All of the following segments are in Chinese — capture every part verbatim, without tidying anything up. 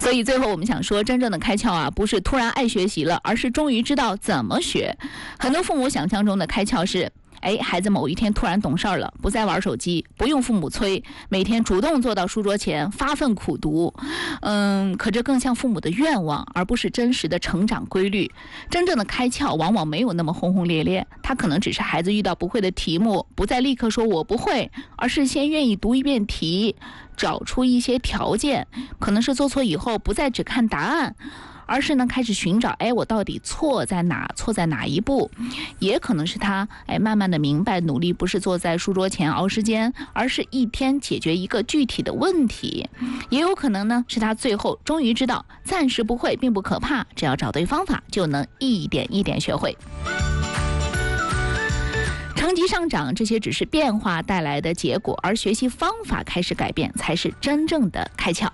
所以最后我们想说，真正的开窍啊，不是突然爱学习了，而是终于知道怎么学。很多父母想象中的开窍是，哎，孩子某一天突然懂事儿了，不再玩手机，不用父母催，每天主动坐到书桌前发奋苦读。嗯，可这更像父母的愿望，而不是真实的成长规律。真正的开窍往往没有那么轰轰烈烈，它可能只是孩子遇到不会的题目，不再立刻说我不会，而是先愿意读一遍题，找出一些条件，可能是做错以后不再只看答案，而是呢开始寻找，哎，我到底错在哪，错在哪一步。也可能是他哎慢慢的明白，努力不是坐在书桌前熬时间，而是一天解决一个具体的问题。也有可能呢是他最后终于知道，暂时不会并不可怕，只要找对方法就能一点一点学会。成绩上涨，这些只是变化带来的结果，而学习方法开始改变，才是真正的开窍。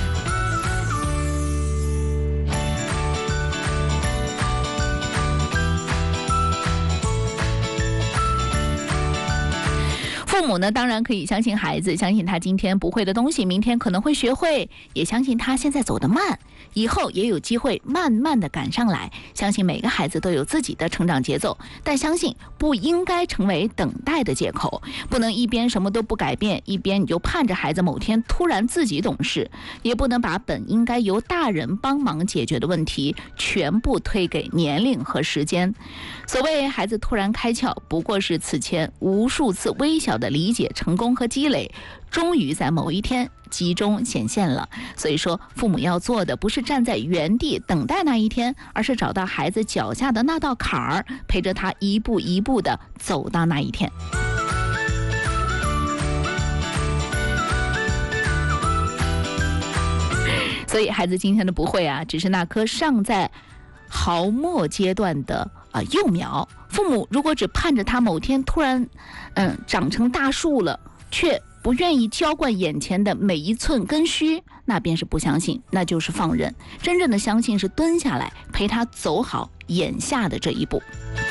父母呢，当然可以相信孩子，相信他今天不会的东西，明天可能会学会，也相信他现在走得慢，以后也有机会慢慢的赶上来。相信每个孩子都有自己的成长节奏，但相信不应该成为等待的借口，不能一边什么都不改变，一边你就盼着孩子某天突然自己懂事，也不能把本应该由大人帮忙解决的问题全部推给年龄和时间。所谓孩子突然开窍，不过是此前无数次微小的理解、成功和积累，终于在某一天集中显现了。所以说，父母要做的不是站在原地等待那一天，而是找到孩子脚下的那道坎儿，陪着他一步一步地走到那一天。所以孩子今天的不会啊，只是那颗尚在毫末阶段的啊、呃、幼苗。父母如果只盼着他某天突然嗯长成大树了，却不愿意浇灌眼前的每一寸根须，那便是不相信，那就是放任。真正的相信是蹲下来陪他走好眼下的这一步。